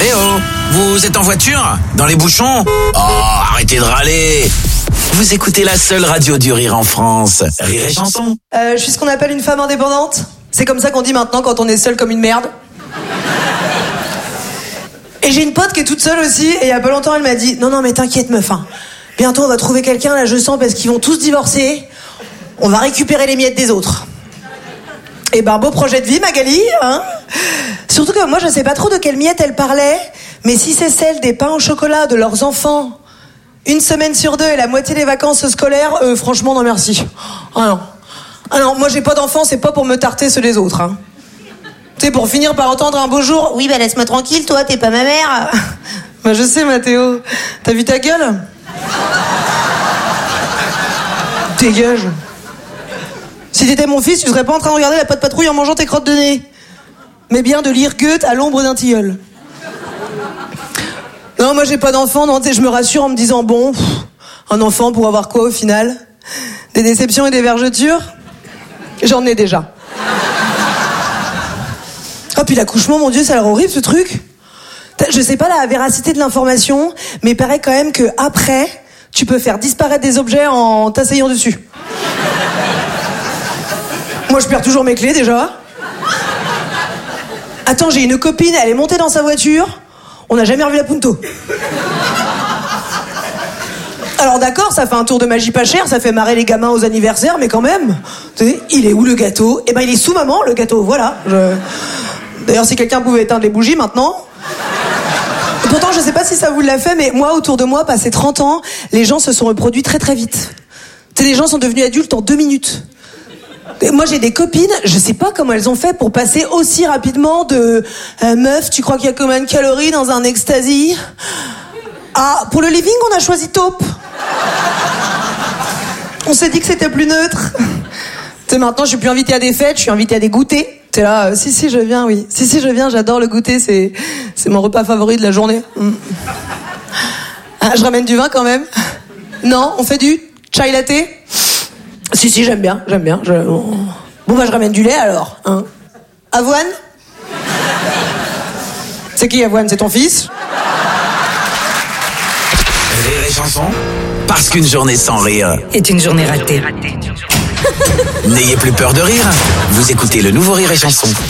Eh oh, vous êtes en voiture? Dans les bouchons? Oh, arrêtez de râler. Vous écoutez la seule radio du rire en France. Rire et chanson. Je suis ce qu'on appelle une femme indépendante. C'est comme ça qu'on dit maintenant quand on est seul comme une merde. Et j'ai une pote qui est toute seule aussi, et il y a pas longtemps elle m'a dit « Non mais t'inquiète meuf, hein. Bientôt on va trouver quelqu'un, là je sens, parce qu'ils vont tous divorcer. On va récupérer les miettes des autres. » Et ben beau projet de vie Magali, hein. Surtout que moi je sais pas trop de quelles miettes elle parlait, mais si c'est celle des pains au chocolat de leurs enfants, une semaine sur 2 et la moitié des vacances scolaires, franchement non merci. Ah non, moi j'ai pas d'enfants, c'est pas pour me tarter ceux des autres, hein. Tu sais, pour finir par entendre un beau jour, oui bah laisse-moi tranquille, toi t'es pas ma mère. Bah je sais Mathéo, t'as vu ta gueule? Dégage. Si t'étais mon fils, tu serais pas en train de regarder la Patte Patrouille en mangeant tes crottes de nez, mais bien de lire Goethe à l'ombre d'un tilleul. Non, moi j'ai pas d'enfant, non, tu sais, je me rassure en me disant bon, un enfant pour avoir quoi au final? Des déceptions et des vergetures? J'en ai déjà. Oh puis l'accouchement, mon Dieu, ça a l'air horrible ce truc. Je sais pas la véracité de l'information, mais il paraît quand même que après, tu peux faire disparaître des objets en t'asseyant dessus. Moi je perds toujours mes clés déjà. Attends, j'ai une copine, elle est montée dans sa voiture, on n'a jamais revu la Punto. Alors d'accord, ça fait un tour de magie pas cher, ça fait marrer les gamins aux anniversaires, mais quand même, tu sais, il est où le gâteau? Eh ben il est sous maman le gâteau, voilà. D'ailleurs si quelqu'un pouvait éteindre les bougies maintenant. Et pourtant je sais pas si ça vous l'a fait, mais moi autour de moi, passé 30 ans, les gens se sont reproduits très très vite. Tu sais, les gens sont devenus adultes en 2 minutes. Et moi j'ai des copines, je sais pas comment elles ont fait pour passer aussi rapidement de meuf, tu crois qu'il y a combien de calories dans un ecstasy? Ah, pour le living on a choisi taupe. On s'est dit que c'était plus neutre. Tu sais, maintenant je suis plus invitée à des fêtes, je suis invitée à des goûters. T'es là, si je viens, oui. Si je viens, j'adore le goûter, c'est mon repas favori de la journée. Ah, je ramène du vin quand même. Non, on fait du chai latte. Si, j'aime bien. Bon bah je ramène du lait alors, hein. Avoine? C'est qui Avoine? C'est ton fils? Rire et chanson, parce qu'une journée sans rire est une journée ratée. N'ayez plus peur de rire, vous écoutez le nouveau Rire et chanson.